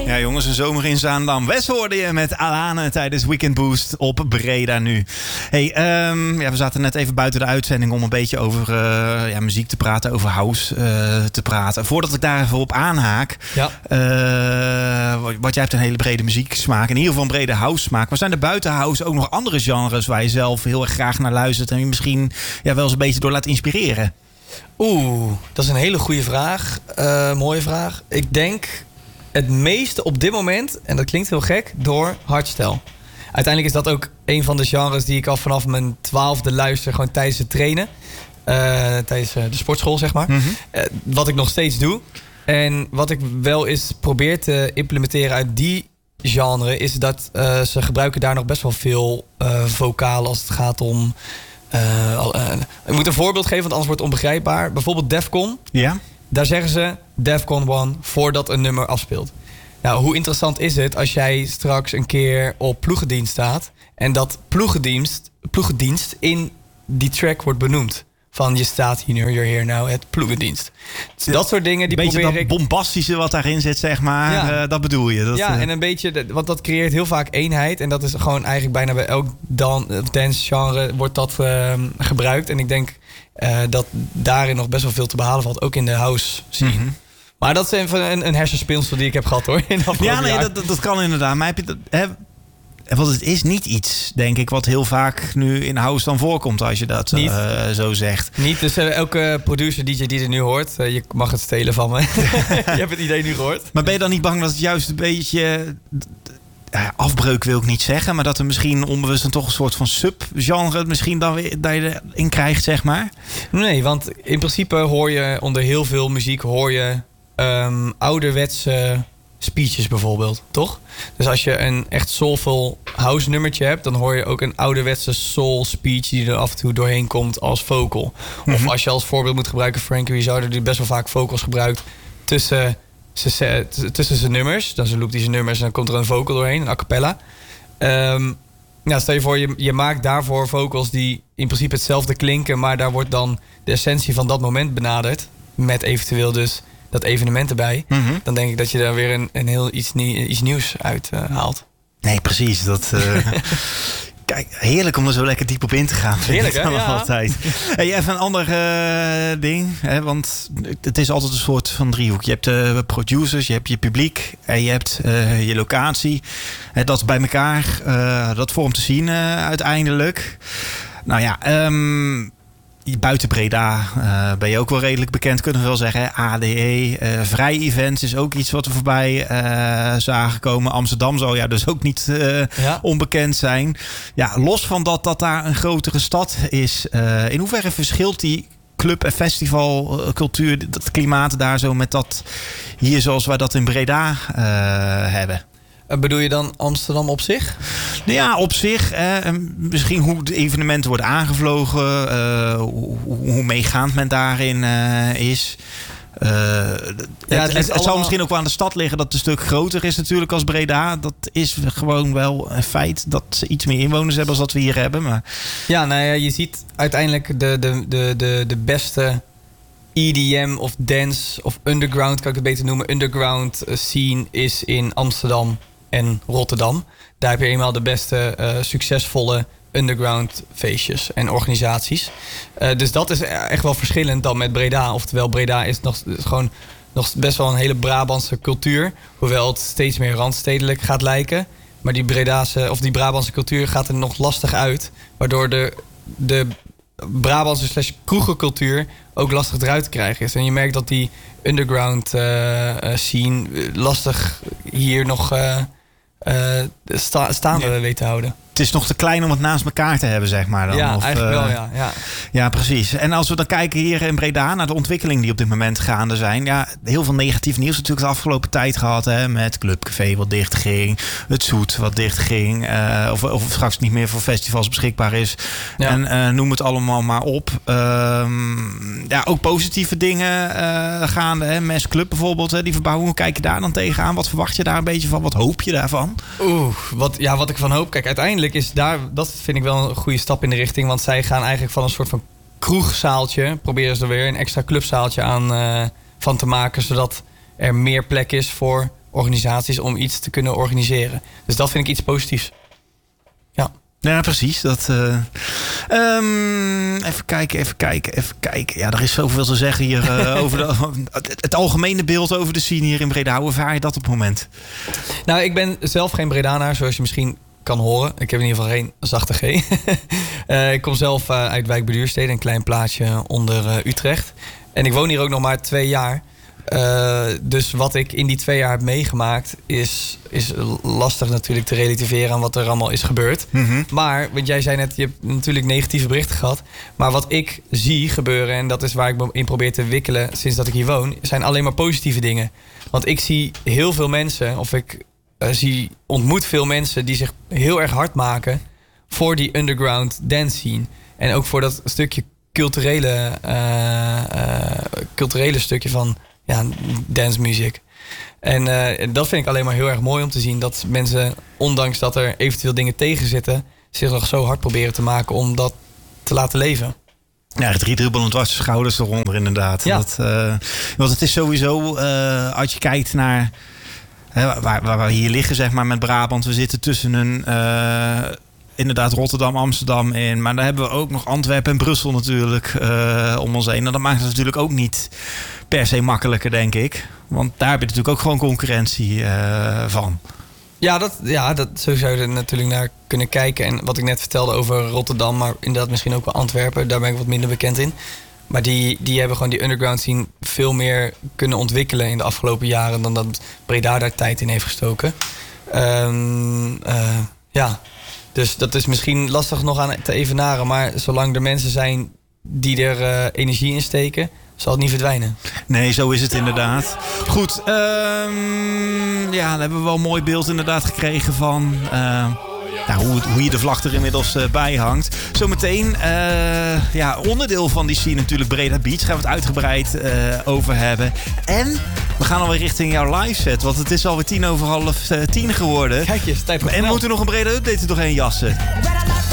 Ja, jongens, een zomer in Zaandam. Wes hoorde je met Alane tijdens Weekend Boost op Breda nu. Hey, we zaten net even buiten de uitzending om een beetje over muziek te praten, over house te praten. Voordat ik daar even op aanhaak. Ja. Want jij hebt een hele brede muzieksmaak. In ieder geval een brede house smaak. Maar zijn er buiten house ook nog andere genres waar je zelf heel erg graag naar luistert en je misschien wel eens een beetje door laat inspireren? Dat is een hele goede vraag. Mooie vraag. Ik denk het meeste op dit moment, en dat klinkt heel gek, door hardstyle. Uiteindelijk is dat ook een van de genres die ik al vanaf mijn 12e luister, gewoon tijdens het trainen. Tijdens de sportschool, zeg maar. Mm-hmm. Wat ik nog steeds doe. En wat ik wel eens probeer te implementeren uit die genre, is dat ze gebruiken daar nog best wel veel vocalen als het gaat om... ik moet een voorbeeld geven, want anders wordt het onbegrijpbaar. Bijvoorbeeld Defcon. Ja. Daar zeggen ze Defcon 1 voordat een nummer afspeelt. Nou, hoe interessant is het als jij straks een keer op ploegendienst staat en dat ploegendienst in die track wordt benoemd. Van je staat hier nu, you're here now, het ploegendienst. Dus dat soort dingen, die beetje probeer ik... dat bombastische wat daarin zit, zeg maar. Ja. Dat bedoel je. En een beetje, want dat creëert heel vaak eenheid. En dat is gewoon eigenlijk bijna bij elk dance genre wordt dat gebruikt. En ik denk dat daarin nog best wel veel te behalen valt. Ook in de house scene. Mm-hmm. Maar dat is even een hersenspinsel die ik heb gehad, hoor. Dat kan inderdaad. Maar heb je dat... Want het is niet iets, denk ik, wat heel vaak nu in house dan voorkomt, als je dat zo zegt. Niet, dus elke producer, DJ die er nu hoort, je mag het stelen van me. Je hebt het idee nu gehoord. Maar ben je dan niet bang dat het juist een beetje... afbreuk wil ik niet zeggen, maar dat er misschien onbewust een toch een soort van subgenre misschien dan weer dat je erin krijgt, zeg maar? Nee, want in principe hoor je onder heel veel muziek ouderwetse speeches bijvoorbeeld, toch? Dus als je een echt soulful house nummertje hebt, dan hoor je ook een ouderwetse soul speech die er af en toe doorheen komt als vocal. Mm-hmm. Of als je als voorbeeld moet gebruiken Frankie Rizardo, die best wel vaak vocals gebruikt tussen zijn nummers. Dan loopt hij zijn nummers en dan komt er een vocal doorheen, een a cappella. Stel je voor, je maakt daarvoor vocals die in principe hetzelfde klinken, maar daar wordt dan de essentie van dat moment benaderd, met eventueel dus dat evenement erbij. Mm-hmm. Dan denk ik dat je daar weer een heel iets nieuws uit haalt. Nee, precies. Dat, kijk, heerlijk om er zo lekker diep op in te gaan. Heerlijk, hè? Ja. Altijd. Hey, even een ander ding. Hè, want het is altijd een soort van driehoek. Je hebt de producers, je hebt je publiek en je hebt je locatie. Dat bij elkaar, dat vormt te zien uiteindelijk. Nou ja, buiten Breda ben je ook wel redelijk bekend, kunnen we wel zeggen. ADE, vrij events is ook iets wat we voorbij zagen komen. Amsterdam zal dus ook niet onbekend zijn. Ja, los van dat daar een grotere stad is. In hoeverre verschilt die club- en festivalcultuur, het klimaat daar zo met dat hier zoals wij dat in Breda hebben? Bedoel je dan Amsterdam op zich? Ja, op zich. Misschien hoe de evenementen worden aangevlogen. Hoe meegaand men daarin is. Het zal misschien ook wel aan de stad liggen dat het een stuk groter is natuurlijk als Breda. Dat is gewoon wel een feit dat ze iets meer inwoners hebben als dat we hier hebben. Maar... Ja, nou ja, je ziet uiteindelijk de beste EDM of dance of underground, kan ik het beter noemen. Underground scene is in Amsterdam en Rotterdam. Daar heb je eenmaal de beste succesvolle underground feestjes en organisaties. Dus dat is echt wel verschillend dan met Breda. Oftewel, Breda is gewoon nog best wel een hele Brabantse cultuur. Hoewel het steeds meer randstedelijk gaat lijken. Maar die Brabantse cultuur gaat er nog lastig uit. Waardoor de Brabantse / kroegencultuur ook lastig eruit te krijgen is. En je merkt dat die underground scene lastig hier nog staande weet te houden. Het is nog te klein om het naast elkaar te hebben, zeg maar. Dan. Ja, of, eigenlijk wel, ja. Ja, precies. En als we dan kijken hier in Breda naar de ontwikkelingen die op dit moment gaande zijn. Ja, heel veel negatief nieuws natuurlijk de afgelopen tijd gehad. Hè, met Clubcafé wat dicht ging. Het Zoet wat dicht ging. Of straks niet meer voor festivals beschikbaar is. Ja. En noem het allemaal maar op. Ook positieve dingen gaande. Hè. Mes Club bijvoorbeeld, die verbouwing. Hoe kijk je daar dan tegenaan? Wat verwacht je daar een beetje van? Wat hoop je daarvan? Wat ik van hoop. Kijk, uiteindelijk is dat vind ik wel een goede stap in de richting. Want zij gaan eigenlijk van een soort van kroegzaaltje, proberen ze er weer een extra clubzaaltje aan van te maken, zodat er meer plek is voor organisaties om iets te kunnen organiseren. Dus dat vind ik iets positiefs. Ja. Ja, precies. Even kijken. Ja, er is zoveel te zeggen hier over het algemene beeld over de scene hier in Breda. Hoe ervaar je dat op het moment? Nou, ik ben zelf geen Bredanaar, zoals je misschien kan horen. Ik heb in ieder geval geen zachte G. Ik kom zelf uit Wijk bij Duurstede, een klein plaatsje onder Utrecht. En ik woon hier ook nog maar 2 jaar. Dus wat ik in die 2 jaar heb meegemaakt is lastig natuurlijk te relativeren aan wat er allemaal is gebeurd. Mm-hmm. Maar, want jij zei net, je hebt natuurlijk negatieve berichten gehad. Maar wat ik zie gebeuren, en dat is waar ik me in probeer te wikkelen sinds dat ik hier woon, zijn alleen maar positieve dingen. Want ik zie heel veel mensen, of ik ontmoet veel mensen die zich heel erg hard maken voor die underground dance scene. En ook voor dat stukje culturele stukje van dance music. En dat vind ik alleen maar heel erg mooi om te zien. Dat mensen, ondanks dat er eventueel dingen tegen zitten, zich nog zo hard proberen te maken om dat te laten leven. Ja, 3 dribbelend dwars schouders eronder inderdaad. Ja. Want het is sowieso, als je kijkt naar waar we hier liggen, zeg maar, met Brabant. We zitten tussen inderdaad Rotterdam, Amsterdam in. Maar dan hebben we ook nog Antwerpen en Brussel natuurlijk om ons heen. En dat maakt het natuurlijk ook niet per se makkelijker, denk ik. Want daar heb je natuurlijk ook gewoon concurrentie van. Ja, zo zou je er natuurlijk naar kunnen kijken. En wat ik net vertelde over Rotterdam, maar inderdaad misschien ook wel Antwerpen. Daar ben ik wat minder bekend in. Maar die hebben gewoon die underground scene veel meer kunnen ontwikkelen in de afgelopen jaren dan dat Breda daar tijd in heeft gestoken. Dus dat is misschien lastig nog aan te evenaren. Maar zolang er mensen zijn die er energie in steken, zal het niet verdwijnen. Nee, zo is het inderdaad. Goed, dan hebben we wel een mooi beeld inderdaad gekregen van hoe je de vlag er inmiddels bij hangt. Zometeen, onderdeel van die scene natuurlijk Breda Beach. Gaan we het uitgebreid over hebben. En we gaan alweer richting jouw live set. Want het is alweer 10:09 geworden. Kijk eens, tijd voor. En we moeten nog een Breda update er doorheen jassen.